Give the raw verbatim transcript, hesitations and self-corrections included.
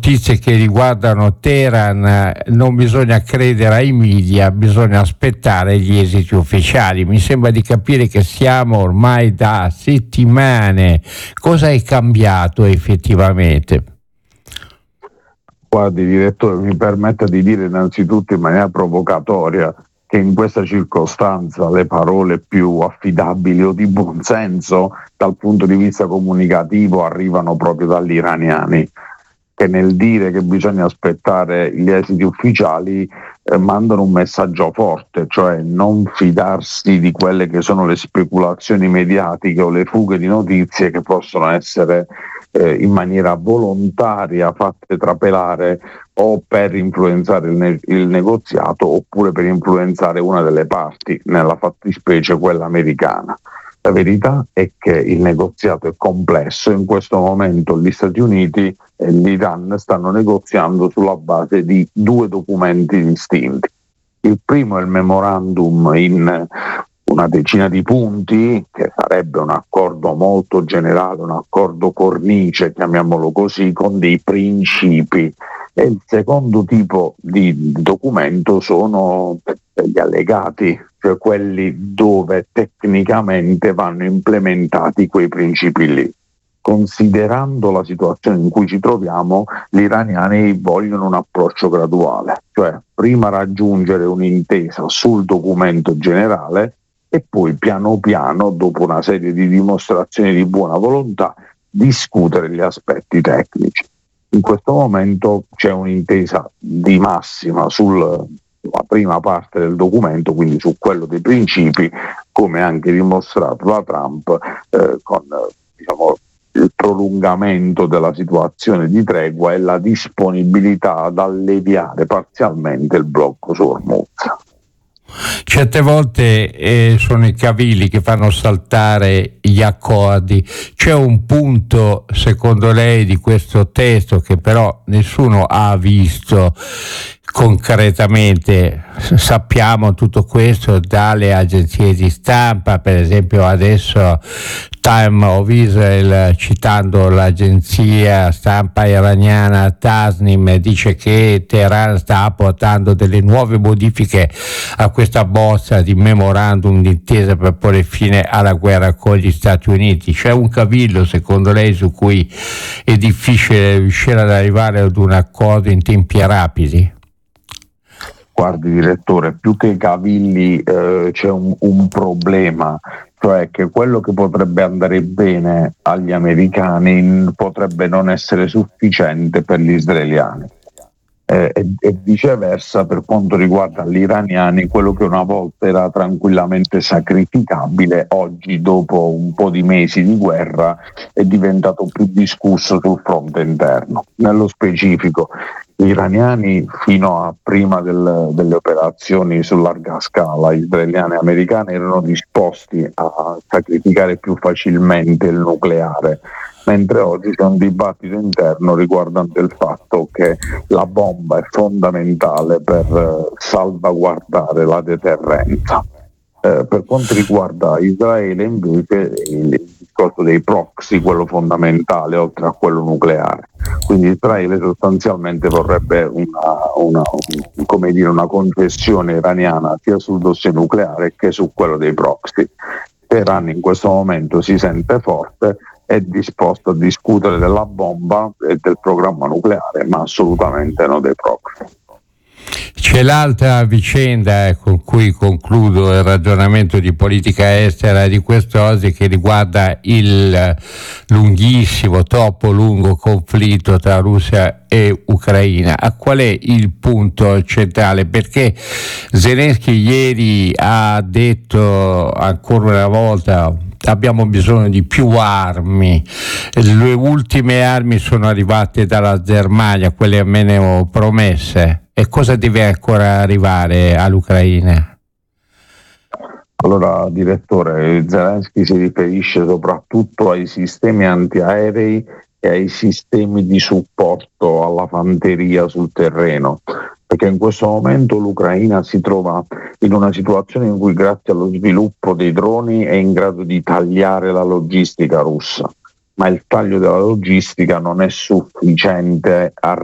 notizie che riguardano Teheran non bisogna credere ai media, bisogna aspettare gli esiti ufficiali. Mi sembra di capire che siamo ormai da settimane. Cosa è cambiato effettivamente? Guardi, direttore, mi permetta di dire innanzitutto in maniera provocatoria che in questa circostanza le parole più affidabili o di buonsenso dal punto di vista comunicativo arrivano proprio dagli iraniani, che nel dire che bisogna aspettare gli esiti ufficiali eh, mandano un messaggio forte, cioè non fidarsi di quelle che sono le speculazioni mediatiche o le fughe di notizie che possono essere eh, in maniera volontaria fatte trapelare o per influenzare il, ne- il negoziato oppure per influenzare una delle parti, nella fattispecie quella americana. La verità è che il negoziato è complesso. In questo momento gli Stati Uniti e l'Iran stanno negoziando sulla base di due documenti distinti. Il primo è il memorandum in una decina di punti, che sarebbe un accordo molto generale, un accordo cornice, chiamiamolo così, con dei principi. E il secondo tipo di documento sono gli allegati, cioè quelli dove tecnicamente vanno implementati quei principi lì. Considerando la situazione in cui ci troviamo, gli iraniani vogliono un approccio graduale, cioè prima raggiungere un'intesa sul documento generale e poi piano piano, dopo una serie di dimostrazioni di buona volontà, discutere gli aspetti tecnici. In questo momento c'è un'intesa di massima sulla prima parte del documento, quindi su quello dei principi, come anche dimostrato da Trump eh, con diciamo, il prolungamento della situazione di tregua e la disponibilità ad alleviare parzialmente il blocco su Hormuz. Certe volte eh, sono i cavilli che fanno saltare gli accordi. C'è un punto, secondo lei, di questo testo che però nessuno ha visto concretamente? Sappiamo tutto questo dalle agenzie di stampa, per esempio adesso Time of Israel, citando l'agenzia stampa iraniana Tasnim, dice che Teheran sta apportando delle nuove modifiche a questa bozza di memorandum d'intesa per porre fine alla guerra con gli Stati Uniti. C'è un cavillo, secondo lei, su cui è difficile riuscire ad arrivare ad un accordo in tempi rapidi? Guardi, direttore, più che i cavilli eh, c'è un, un problema, cioè che quello che potrebbe andare bene agli americani potrebbe non essere sufficiente per gli israeliani. Eh, e, e viceversa per quanto riguarda gli iraniani, quello che una volta era tranquillamente sacrificabile, oggi dopo un po' di mesi di guerra è diventato più discusso sul fronte interno. Nello specifico, gli iraniani fino a prima del, delle operazioni su larga scala israeliane e americane erano disposti a sacrificare più facilmente il nucleare, mentre oggi c'è un dibattito interno riguardante il fatto che la bomba è fondamentale per eh, salvaguardare la deterrenza. Eh, per quanto riguarda Israele invece il discorso dei proxy, quello fondamentale oltre a quello nucleare. Quindi Israele sostanzialmente vorrebbe una, una, un, come dire, una concessione iraniana sia sul dossier nucleare che su quello dei proxy. Teheran in questo momento si sente forte, è disposto a discutere della bomba e del programma nucleare, ma assolutamente no dei proxy. C'è l'altra vicenda eh, con cui concludo il ragionamento di politica estera di quest'oggi, che riguarda il lunghissimo, troppo lungo conflitto tra Russia e Ucraina. A qual è il punto centrale? Perché Zelensky ieri ha detto ancora una volta: abbiamo bisogno di più armi. Le ultime armi sono arrivate dalla Germania, quelle almeno promesse. E cosa deve ancora arrivare all'Ucraina? Allora, direttore, Zelensky si riferisce soprattutto ai sistemi antiaerei e ai sistemi di supporto alla fanteria sul terreno, perché in questo momento l'Ucraina si trova in una situazione in cui, grazie allo sviluppo dei droni, è in grado di tagliare la logistica russa, ma il taglio della logistica non è sufficiente a